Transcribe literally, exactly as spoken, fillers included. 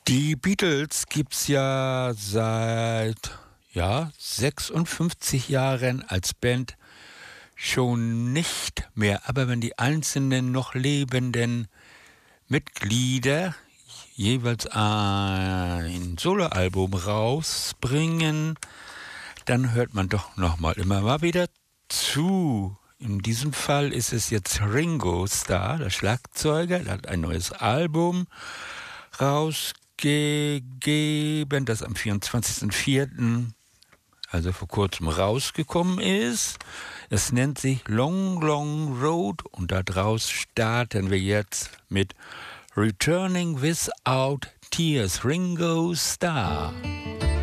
Die Beatles gibt's ja seit ja, sechsundfünfzig Jahren als Band schon nicht mehr. Aber wenn die einzelnen noch lebenden Mitglieder jeweils ein Soloalbum rausbringen, dann hört man doch noch mal immer mal wieder zu. In diesem Fall ist es jetzt Ringo Starr, der Schlagzeuger, der hat ein neues Album rausgegeben, das am vierundzwanzigsten vierten also vor kurzem rausgekommen ist. Es nennt sich Long Long Road und daraus starten wir jetzt mit Returning Without Tears, Ringo Starr.